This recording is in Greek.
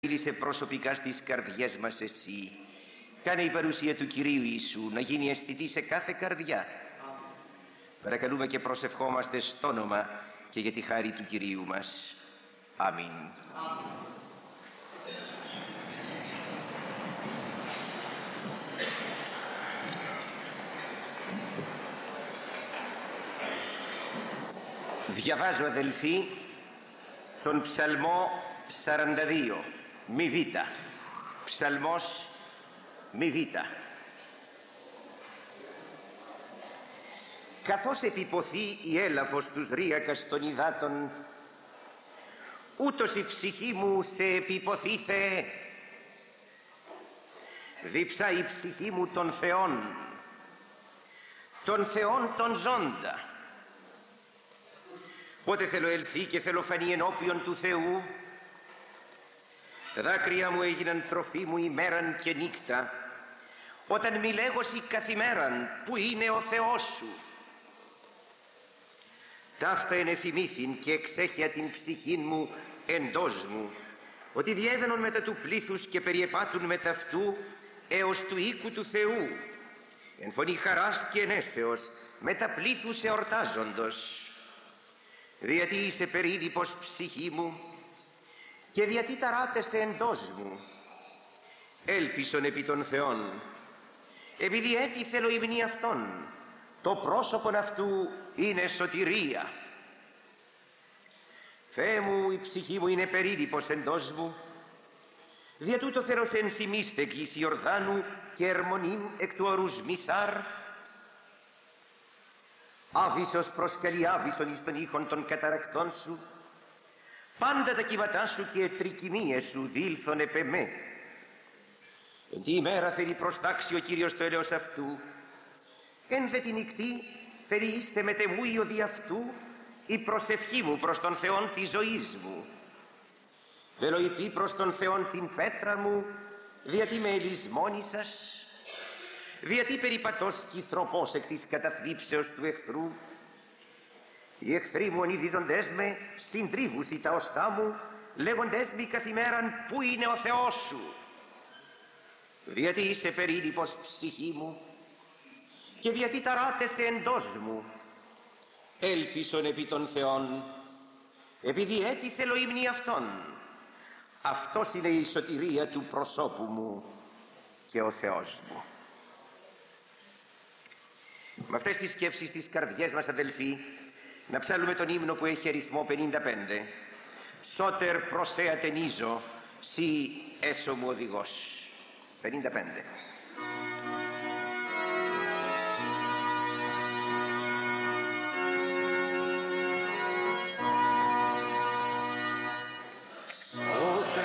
Μίλησε προσωπικά στις καρδιές μας εσύ. Κάνε η παρουσία του Κυρίου Ιησού να γίνει αισθητή σε κάθε καρδιά. Παρακαλούμε και προσευχόμαστε στο όνομα και για τη χάρη του Κυρίου μας. Αμήν. Διαβάζω, αδελφοί, τον Ψαλμό 42, μη β. Ψαλμός μη β. Καθώς επιποθεί η έλαφος τους ρύακας των υδάτων, ούτως η ψυχή μου σε επιποθεί, Θεέ. Διψά η ψυχή μου των Θεών, των Θεών των ζώντα. Πότε θέλω ελθεί και θέλω φανεί ενώπιον του Θεού. Τα δάκρυα μου έγιναν τροφή μου ημέραν και νύχτα, όταν μη λέγωσι καθημέραν, που είναι ο Θεός σου. Ταύτα ενεφημήθην και εξέχεια την ψυχήν μου εντός μου, ότι διέβαινον μετά του πλήθους και περιεπάτουν μετά αυτού έως του οίκου του Θεού, εν φωνή χαράς και ενέσεως μετά πλήθους εορτάζοντος. Διατί είσαι περίλυπος ψυχή μου και διατί ταράτεσαι εντός μου. Έλπισον επί των Θεών, επειδή έτι θέλω υμνή Αυτόν, το πρόσωπον αυτού είναι σωτηρία. Θεέ μου, η ψυχή μου είναι περίλυπος εντός μου, δια τούτο θέλω σε ενθυμίστε γης Ιορδάνου και ερμονήν εκ του ορούς Μισάρ. Άβυσσος προσκαλεί άβυσσον εις των ήχων των καταρακτών σου, πάντα τα κύματά σου και τρικυμίες σου δήλθον επ' εμέ. Εν τη ημέρα θέλει προστάξει ο Κύριος το έλεος αυτού, εν δε τη νυκτή θέλει είστε μετεμούιο δι' αυτού η προσευχή μου προς τον Θεόν της ζωής μου. Θέλω υπή προς τον Θεόν την πέτρα μου, διατί με ελισμόνησας, διατί περιπατώς κυθροπός εκ της καταθλίψεως του εχθρού. Οι εχθροί μου ονειδίζοντές με συντρίβουσι τα οστά μου, λέγοντές μη καθημέραν πού είναι ο Θεός σου. Διατί είσαι περίλυπος ψυχή μου και διατί ταράτεσαι εντός μου. Έλπισον επί των Θεών, επειδή έτι θέλω ύμνη Αυτόν. Αυτός είναι η σωτηρία του προσώπου μου και ο Θεός μου. Με αυτές τις σκέψεις στις καρδιές μας, αδελφοί, να ψάλουμε τον ύμνο που έχει αριθμό 55. Σώτερ προσέ ατενίζω, σοι έσω μου οδηγός. 55.